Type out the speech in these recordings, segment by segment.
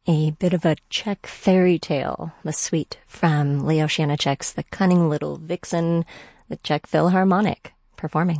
A bit of a Czech fairy tale, the suite from Leo Janacek's The Cunning Little Vixen, the Czech Philharmonic performing.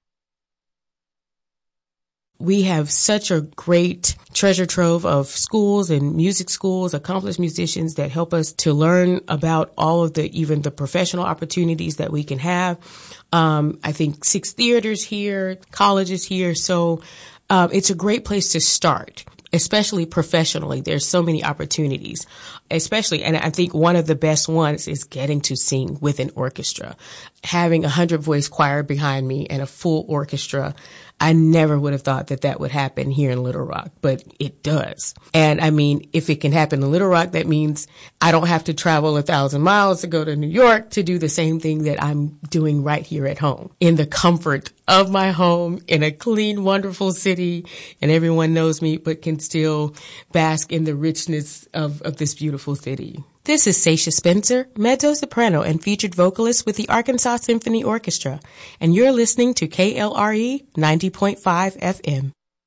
We have such a great treasure trove of schools and music schools, accomplished musicians that help us to learn about all of even the professional opportunities that we can have. I think 6 theaters here, colleges here. So it's a great place to start, especially professionally. There's so many opportunities, especially, and I think one of the best ones is getting to sing with an orchestra. Having a 100-voice choir behind me and a full orchestra, I never would have thought that would happen here in Little Rock, but it does. And I mean, if it can happen in Little Rock, that means I don't have to travel 1,000 miles to go to New York to do the same thing that I'm doing right here at home, in the comfort of my home, in a clean, wonderful city, and everyone knows me, but can still bask in the richness of this beautiful city. This is Sasha Spencer, mezzo-soprano and featured vocalist with the Arkansas Symphony Orchestra, and you're listening to KLRE 90.5 FM.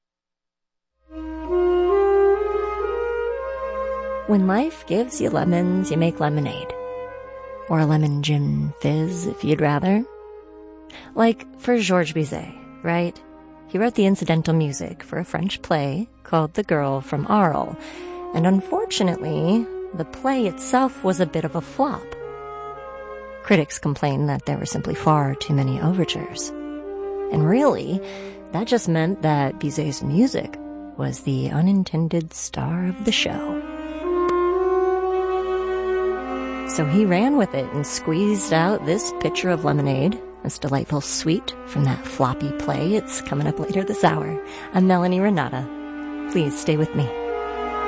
When life gives you lemons, you make lemonade. Or a lemon gin fizz, if you'd rather. Like for Georges Bizet, right? He wrote the incidental music for a French play called The Girl from Arles, and unfortunately, the play itself was a bit of a flop. Critics complained that there were simply far too many overtures. And really, that just meant that Bizet's music was the unintended star of the show. So he ran with it and squeezed out this pitcher of lemonade, this delightful sweet from that floppy play. It's coming up later this hour. I'm Melanie Renata. Please stay with me.